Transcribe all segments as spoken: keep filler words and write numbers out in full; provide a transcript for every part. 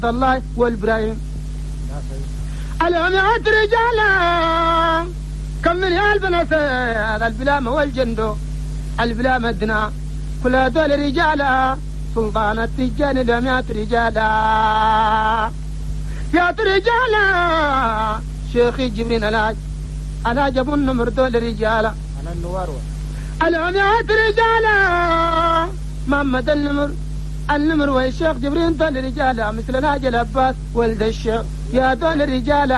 الله والإبراهيم الأمعات رجالا كم من البنات هذا البلام والجندو البلام الدنا كل هذول رجالا سلطان التجان الأمعات رجالا يا رجالا شيخي جبرين الهاج الهاج أبو النمر دول رجالا أنا النوار الأمعات رجالا محمد النمر النمر والشيخ جبرين دول رجالا مثل الهاج العباس ولد الشيخ يا دول رجالا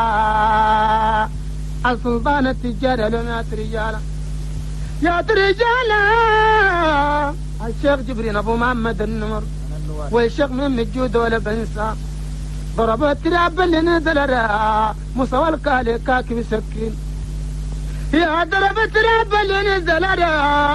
السلطان التجار الأمعات رجالا يا رجالا الشيخ جبرين أبو محمد النمر والشيخ من الجود ولا بنسى ضربت تراب اللي نزل را مصور الكالي كاكي بسكين يا ضربت تراب اللي نزل را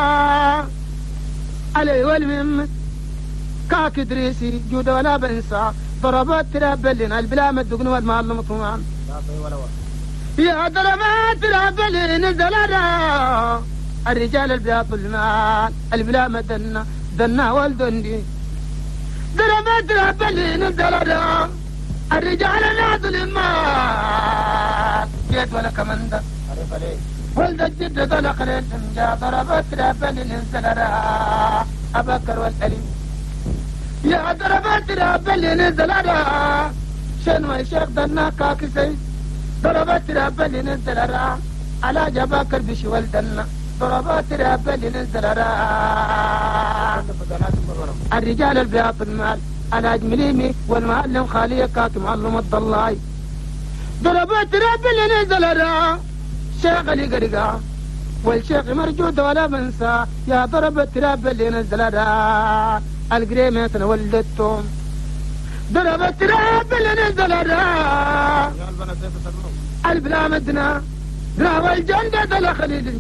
علي والمم كاكي دريسي جود ولا بنسى ضربت تراب اللي البلا مدقن والمعلم طمان يا ضربت تراب اللي نزل را الرجال البلا بالمال البلا مدنا دنا والدندي ضربت تراب اللي نزل را الرجال نازل الماء جيت ولا كمندر ولد الجد طلق للفنجا ضربت رابل ننزل را أبكر والأليم يا ضربت رابل ننزل را شنو الشيخ دنا كاكي سيد ضربت رابل ننزل را على جباكر بشي والدنا ضربت رابل ننزل را الرجال البياض المال الهاج مليمي والمعلم خالية كاك معلم الضلاي ضربت رب اللي نزل را شيخ اللي قرقا والشيخ مرجود ولا منسى يا ضربت رب اللي نزل را القريمة ولدتهم ضربت رب اللي نزل را البلا مدنا را والجنة دل خليل